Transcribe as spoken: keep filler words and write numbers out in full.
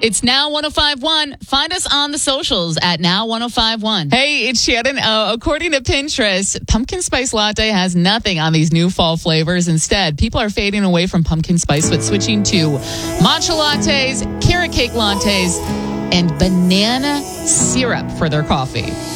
It's Now one oh five one. Find us on the socials at Now one oh five one. Hey, it's Shannon. Uh, according to Pinterest, pumpkin spice latte has nothing on these new fall flavors. Instead, people are fading away from pumpkin spice but switching to matcha lattes, carrot cake lattes, and banana syrup for their coffee.